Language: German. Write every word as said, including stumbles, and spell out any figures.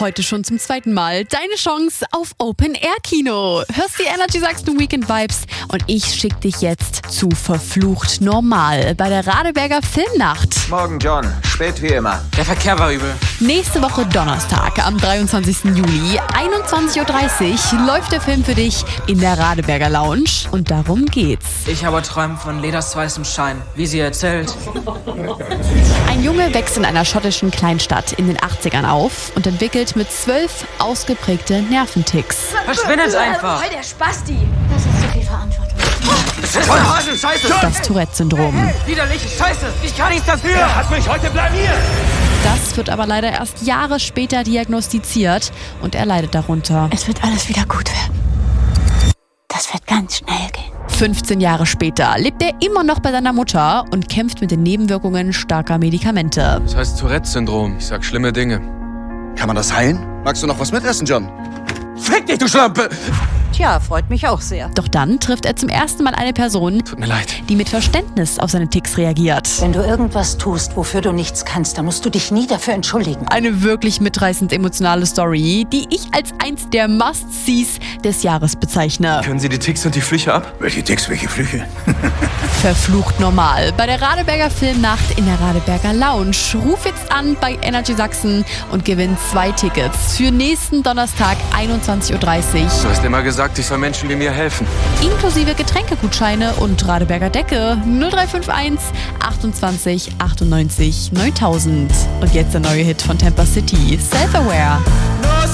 Heute schon zum zweiten Mal deine Chance auf Open-Air-Kino. Hörst die Energy Sachsen Weekend Vibes und ich schick dich jetzt zu Verflucht Normal bei der Radeberger Filmnacht. Morgen, John. Spät wie immer. Der Verkehr war übel. Nächste Woche Donnerstag am dreiundzwanzigsten Juli, einundzwanzig Uhr dreißig, läuft der Film für dich in der Radeberger Lounge. Und darum geht's. Ich habe Träume von Ledas weißem Schein, wie sie erzählt. Ein Junge wächst in einer schottischen Kleinstadt in den achtzigern auf und entwickelt mit zwölf ausgeprägte Nerventicks. Verschwindet einfach! Voll der Spasti! Das ist zu viel Verantwortung. Das ist voll Hasen, Scheiße! Das Tourette-Syndrom. Widerliche Scheiße! Ich kann nichts dafür! Er hat mich heute blamiert! Das wird aber leider erst Jahre später diagnostiziert und er leidet darunter. Es wird alles wieder gut werden. Das wird ganz schnell gehen. fünfzehn Jahre später lebt er immer noch bei seiner Mutter und kämpft mit den Nebenwirkungen starker Medikamente. Das heißt Tourette-Syndrom. Ich sag schlimme Dinge. Kann man das heilen? Magst du noch was mitessen, John? Fick dich, du Schlampe! Tja, freut mich auch sehr. Doch dann trifft er zum ersten Mal eine Person, Tut mir leid. die mit Verständnis auf seine Ticks reagiert. Wenn du irgendwas tust, wofür du nichts kannst, dann musst du dich nie dafür entschuldigen. Eine wirklich mitreißend emotionale Story, die ich als eins der Must-Sees des Jahres bezeichne. Können Sie die Ticks und die Flüche ab? Welche Ticks, welche Flüche? Verflucht Normal bei der Radeberger Filmnacht in der Radeberger Lounge. Ruf jetzt an bei Energy Sachsen und gewinn zwei Tickets für nächsten Donnerstag einundzwanzig Uhr dreißig. Du hast immer gesagt, ich soll Menschen wie mir helfen. Inklusive Getränkegutscheine und Radeberger Decke null drei fünf eins achtundzwanzig achtundneunzig neuntausend. Und jetzt der neue Hit von Temper City, Self-Aware.